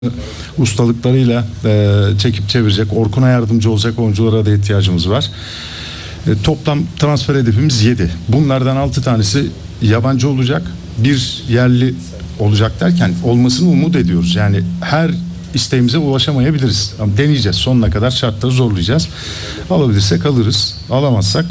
ustalıklarıyla çekip çevirecek, Orkun'a yardımcı olacak oyunculara da ihtiyacımız var. Toplam transfer hedefimiz 7. Bunlardan 6 tanesi yabancı olacak. Bir yerli olacak derken olmasını umut ediyoruz. Yani her isteğimize ulaşamayabiliriz. Ama deneyeceğiz. Sonuna kadar şartları zorlayacağız. Alabilirsek alırız. Alamazsak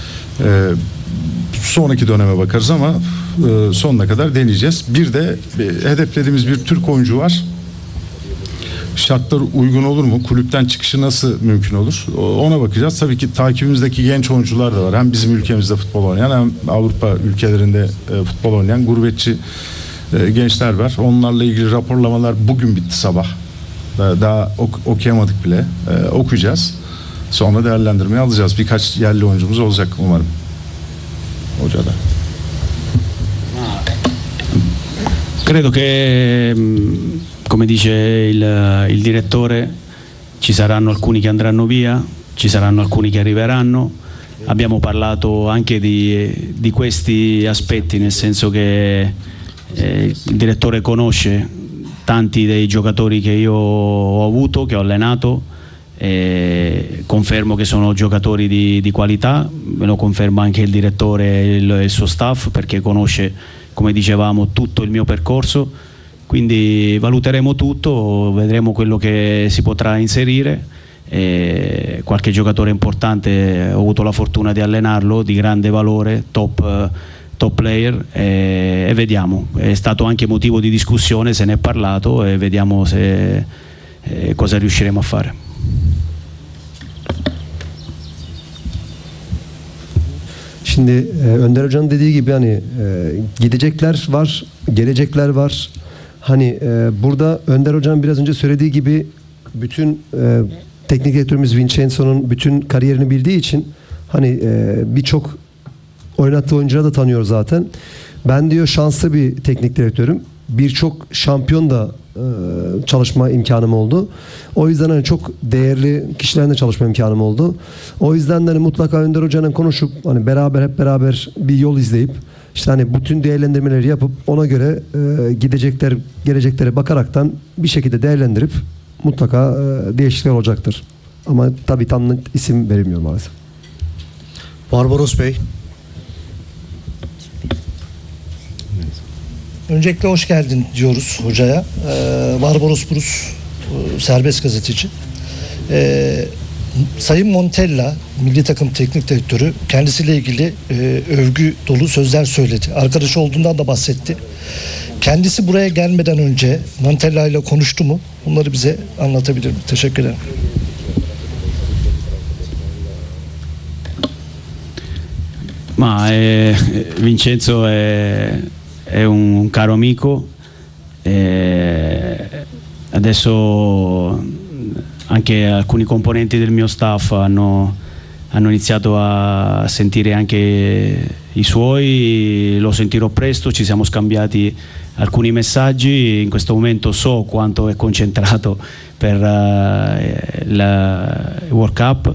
sonraki döneme bakarız ama sonuna kadar deneyeceğiz. Bir de hedeflediğimiz bir Türk oyuncu var. Şartlar uygun olur mu? Kulüpten çıkışı nasıl mümkün olur? Ona bakacağız. Tabii ki takibimizdeki genç oyuncular da var. Hem bizim ülkemizde futbol oynayan hem Avrupa ülkelerinde futbol oynayan gurbetçi gençler var. Onlarla ilgili raporlamalar bugün bitti sabah. Daha okuyamadık bile. Okuyacağız. Sonra değerlendirmeye alacağız. Birkaç yerli oyuncumuz olacak umarım. Hocada. Credo che, come dice il direttore, ci saranno alcuni che andranno via, ci saranno alcuni che arriveranno. Abbiamo parlato anche di questi aspetti, nel senso che il direttore conosce tanti dei giocatori che io ho avuto, che ho allenato. Confermo che sono giocatori di qualità, me lo conferma anche il direttore e il suo staff, perché conosce, come dicevamo, tutto il mio percorso. Quindi valuteremo tutto, vedremo quello che si potrà inserire. Qualche giocatore importante ho avuto la fortuna di allenarlo, di grande valore, top player, e vediamo. È stato anche motivo di discussione, se ne è parlato e vediamo cosa riusciremo a fare. Şimdi Önder Hoca'nın dediği gibi hani gidecekler var, gelecekler var. Hani burada Önder Hoca'nın biraz önce söylediği gibi bütün teknik direktörümüz Vincenzo'nun bütün kariyerini bildiği için hani birçok oynattığı oyuncuları da tanıyor zaten. Ben diyor şanslı bir teknik direktörüm. Birçok şampiyon da çalışma imkanım oldu. O yüzden hani çok değerli kişilerle çalışma imkanım oldu. O yüzden de hani mutlaka Önder Hoca'yla konuşup hani hep beraber bir yol izleyip işte hani bütün değerlendirmeleri yapıp ona göre geleceklere bakaraktan bir şekilde değerlendirip mutlaka değişiklikler olacaktır. Ama tabii tam net isim verilmiyor maalesef. Barbaros Bey. Öncelikle hoş geldin diyoruz hocaya. Barbaros Brus, serbest gazeteci. Sayın Montella, milli takım teknik direktörü, kendisiyle ilgili övgü dolu sözler söyledi. Arkadaşı olduğundan da bahsetti. Kendisi buraya gelmeden önce Montella ile konuştu mu? Bunları bize anlatabilir mi? Teşekkür ederim. Ma Vincenzo è un caro amico. Adesso anche alcuni componenti del mio staff hanno iniziato a sentire anche i suoi, lo sentirò presto, ci siamo scambiati alcuni messaggi. In questo momento so quanto è concentrato per il World Cup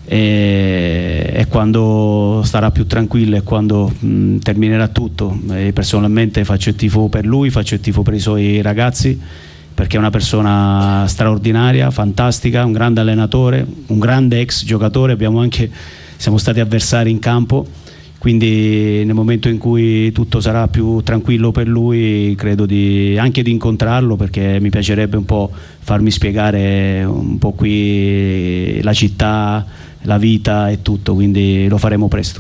e quando starà più tranquillo e quando terminerà tutto, personalmente faccio il tifo per lui, faccio il tifo per i suoi ragazzi, perché è una persona straordinaria, fantastica, un grande allenatore, un grande ex giocatore. Siamo stati avversari in campo, quindi nel momento in cui tutto sarà più tranquillo per lui credo anche di incontrarlo, perché mi piacerebbe un po' farmi spiegare un po' qui la città, la vita e tutto, quindi lo faremo presto.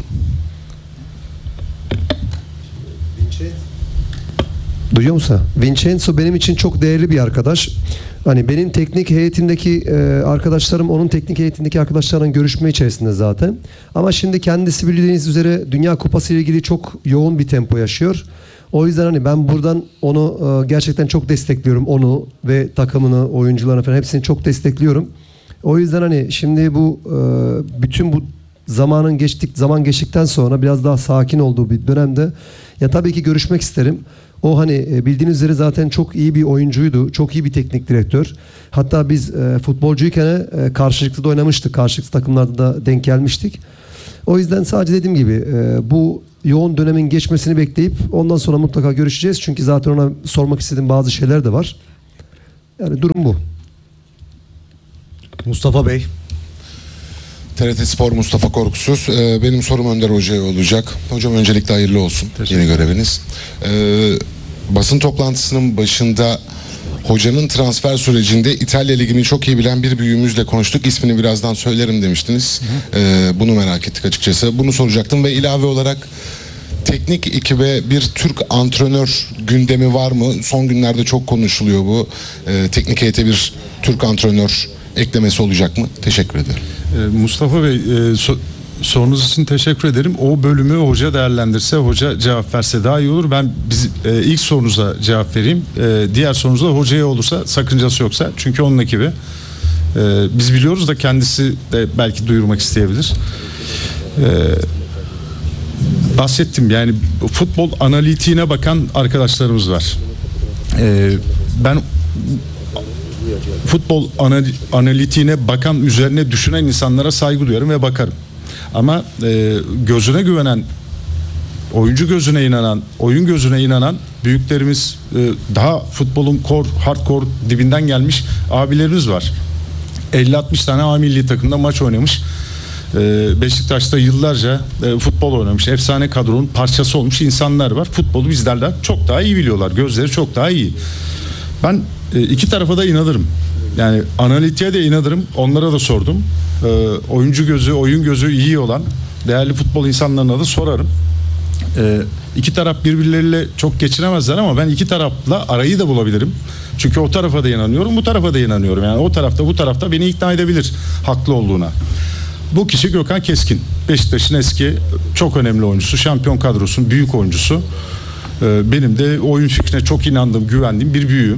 Duyuyor musun? Vincenzo benim için çok değerli bir arkadaş. Hani benim teknik heyetimdeki arkadaşlarım onun teknik heyetindeki arkadaşlarla görüşme içerisinde zaten. Ama şimdi kendisi bildiğiniz üzere Dünya Kupası ile ilgili çok yoğun bir tempo yaşıyor. O yüzden hani ben buradan onu gerçekten çok destekliyorum. Onu ve takımını, oyuncularını falan hepsini çok destekliyorum. O yüzden hani şimdi bu bütün bu zaman geçtikten sonra biraz daha sakin olduğu bir dönemde ya tabii ki görüşmek isterim. O hani bildiğiniz üzere zaten çok iyi bir oyuncuydu. Çok iyi bir teknik direktör. Hatta biz futbolcuyken karşılıklı da oynamıştık. Karşılıklı takımlarda da denk gelmiştik. O yüzden sadece dediğim gibi bu yoğun dönemin geçmesini bekleyip ondan sonra mutlaka görüşeceğiz. Çünkü zaten ona sormak istediğim bazı şeyler de var. Yani durum bu. Mustafa Bey. TRT Spor Mustafa Korkusuz. Benim sorum Önder Hoca'ya olacak. Hocam öncelikle hayırlı olsun yeni göreviniz. Basın toplantısının başında hocanın transfer sürecinde İtalya Ligi'ni çok iyi bilen bir büyüğümüzle konuştuk. İsmini birazdan söylerim demiştiniz. Bunu merak ettik açıkçası. Bunu soracaktım ve ilave olarak teknik ekibe bir Türk antrenör gündemi var mı? Son günlerde çok konuşuluyor bu. Teknik heyete bir Türk antrenör eklemesi olacak mı? Teşekkür ederim. Mustafa Bey, sorunuz için teşekkür ederim. O bölümü hoca değerlendirse, hoca cevap verse daha iyi olur. Ben ilk sorunuza cevap vereyim. Diğer sorunuza hocaya olursa, sakıncası yoksa. Çünkü onun ekibi. Biz biliyoruz da kendisi de belki duyurmak isteyebilir. Bahsettim, yani futbol analitiğine bakan arkadaşlarımız var. Ben futbol analitiğine bakan, üzerine düşünen insanlara saygı duyarım ve bakarım. Ama gözüne güvenen, oyuncu gözüne inanan, oyun gözüne inanan büyüklerimiz, daha futbolun hardcore dibinden gelmiş abilerimiz var. 50-60 tane A milli takımda maç oynamış. Beşiktaş'ta yıllarca futbol oynamış. Efsane kadronun parçası olmuş insanlar var. Futbolu bizlerden çok daha iyi biliyorlar. Gözleri çok daha iyi. Ben iki tarafa da inanırım. Yani analitiğe de inanırım. Onlara da sordum. Oyuncu gözü, oyun gözü iyi olan değerli futbol insanlarına da sorarım. İki taraf birbirleriyle çok geçinemezler ama ben iki tarafla arayı da bulabilirim. Çünkü o tarafa da inanıyorum, bu tarafa da inanıyorum. Yani o tarafta, bu tarafta beni ikna edebilir haklı olduğuna. Bu kişi Gökhan Keskin. Beşiktaş'ın eski çok önemli oyuncusu, şampiyon kadrosunun büyük oyuncusu. Benim de oyun fikrine çok inandığım, güvendiğim bir büyüğüm.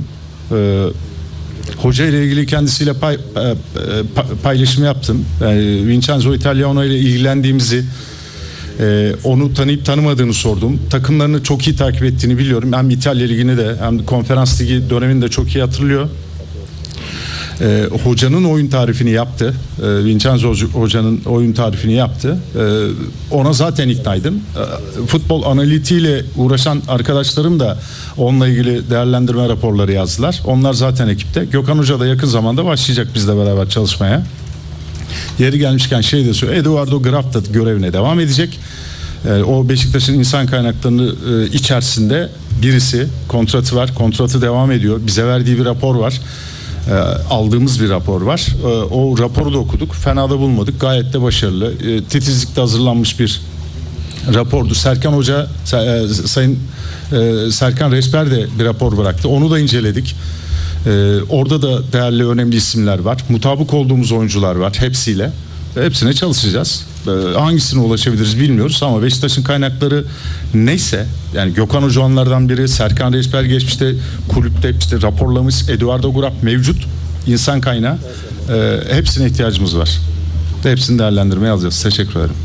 Hoca ile ilgili kendisiyle paylaşım yaptım. Vincenzo Italiano ile ilgilendiğimizi, onu tanıyıp tanımadığını sordum. Takımlarını çok iyi takip ettiğini biliyorum. Hem İtalya Ligi'ni de hem Konferans Ligi dönemini de çok iyi hatırlıyor. Hocanın oyun tarifini yaptı. Vincenzo hocanın oyun tarifini yaptı. Ona zaten iknaydım. Futbol analitiğiyle uğraşan arkadaşlarım da onunla ilgili değerlendirme raporları yazdılar. Onlar zaten ekipte. Gökhan Hoca da yakın zamanda başlayacak bizle beraber çalışmaya. Yeri gelmişken şey de söyleyeyim. Eduardo Graf da görevine devam edecek. O Beşiktaş'ın insan kaynaklarını içerisinde birisi, kontratı var. Kontratı devam ediyor. Bize verdiği bir rapor var. Aldığımız bir rapor var. O raporu da okuduk. Fena da bulmadık. Gayet de başarılı. Titizlikle hazırlanmış bir rapordu. Serkan Hoca, Sayın Serkan Resper de bir rapor bıraktı. Onu da inceledik. Orada da değerli, önemli isimler var. Mutabık olduğumuz oyuncular var hepsiyle. Hepsine çalışacağız. Hangisine ulaşabiliriz bilmiyoruz ama Beşiktaş'ın kaynakları neyse, yani Gökhan Hoca onlardan biri, Serkan Resper geçmişte kulüpte işte raporlamış, Eduardo Graf mevcut insan kaynağı, hepsine ihtiyacımız var. Hepsini değerlendirmeye alacağız. Teşekkür ederim.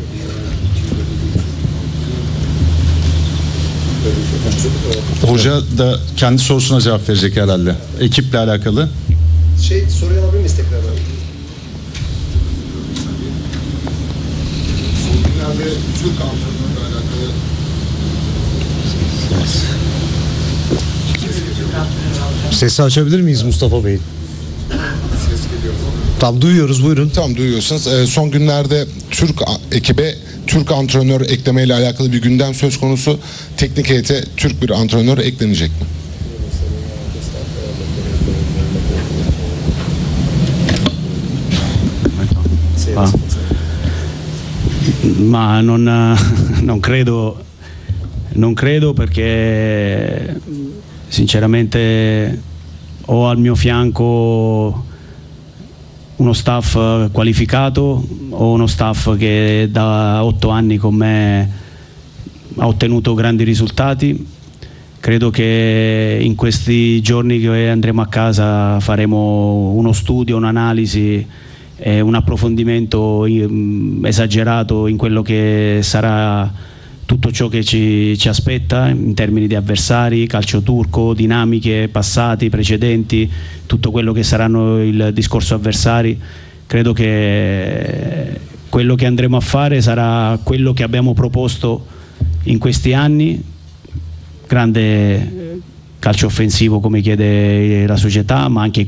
Hoca da kendi sorusuna cevap verecek herhalde. Ekiple alakalı. Soruyu alabilir miyiz tekrardan? Türk antrenörle alakalı Sesi açabilir miyiz Mustafa Bey? Tam duyuyoruz, buyurun. tam duyuyorsunuz. Son günlerde Türk ekibe Türk antrenör eklemeyle alakalı bir gündem söz konusu. Teknik heyete Türk bir antrenör eklenecek mi? Ma non credo perché sinceramente ho al mio fianco uno staff qualificato, ho uno staff che da 8 anni con me ha ottenuto grandi risultati. Credo che in questi giorni che andremo a casa faremo uno studio, un'analisi e un approfondimento esagerato in quello che sarà tutto ciò che ci aspetta in termini di avversari, calcio turco, dinamiche, passati, precedenti, tutto quello che saranno il discorso avversari. Credo che quello che andremo a fare sarà quello che abbiamo proposto in questi anni, grande calcio offensivo come chiede la società, ma anche